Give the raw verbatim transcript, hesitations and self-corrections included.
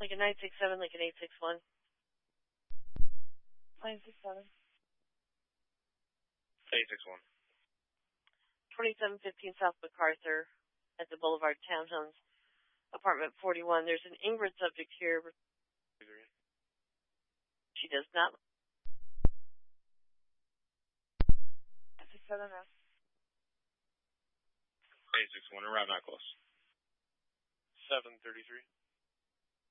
Lincoln nine six seven, Lincoln eight six one. nine six seven. eight six one. twenty-seven fifteen South MacArthur at the Boulevard Townhomes, apartment forty-one. There's an Ingrid subject here. She does not. six seven F. eight six one, arrive not close. seven thirty-three.